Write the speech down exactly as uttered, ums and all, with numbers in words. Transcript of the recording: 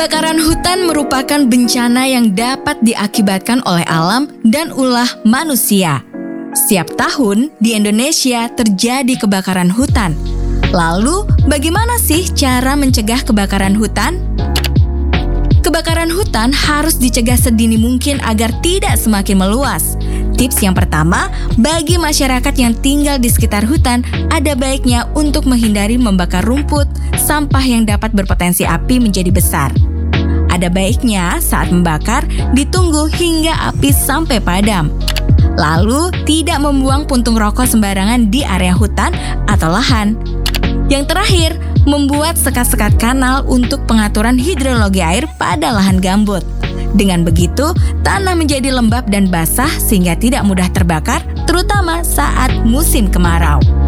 Kebakaran hutan merupakan bencana yang dapat diakibatkan oleh alam dan ulah manusia. Setiap tahun di Indonesia terjadi kebakaran hutan. Lalu, bagaimana sih cara mencegah kebakaran hutan? Kebakaran hutan harus dicegah sedini mungkin agar tidak semakin meluas. Tips yang pertama, bagi masyarakat yang tinggal di sekitar hutan, ada baiknya untuk menghindari membakar rumput, sampah yang dapat berpotensi api menjadi besar. Ada baiknya saat membakar, ditunggu hingga api sampai padam. Lalu, tidak membuang puntung rokok sembarangan di area hutan atau lahan. Yang terakhir, membuat sekat-sekat kanal untuk pengaturan hidrologi air pada lahan gambut. Dengan begitu, tanah menjadi lembab dan basah sehingga tidak mudah terbakar, terutama saat musim kemarau.